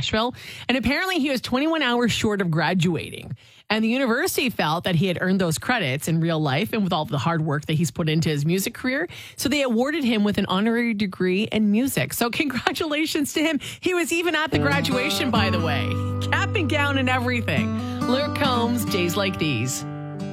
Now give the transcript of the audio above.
Nashville. And apparently he was 21 hours short of graduating. And the university felt that he had earned those credits in real life and with all the hard work that he's put into his music career. So they awarded him with an honorary degree in music. So congratulations to him. He was even at the graduation, by the way. Cap and gown and everything. Luke Combs, Days Like These.